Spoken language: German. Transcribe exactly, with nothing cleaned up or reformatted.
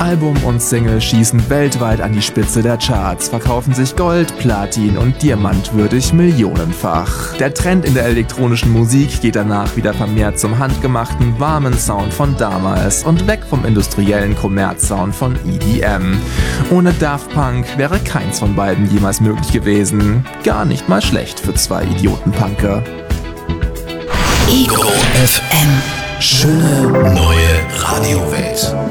Album und Single schießen weltweit an die Spitze der Charts, verkaufen sich Gold, Platin und diamantwürdig millionenfach. Der Trend in der elektronischen Musik geht danach wieder vermehrt zum handgemachten, warmen Sound von damals und weg vom industriellen Kommerzsound von E D M. Ohne Daft Punk wäre keins von beiden jemals möglich gewesen. Gar nicht mal schlecht für zwei Idiotenpunker. Ego F M. Schöne neue Radiowelt.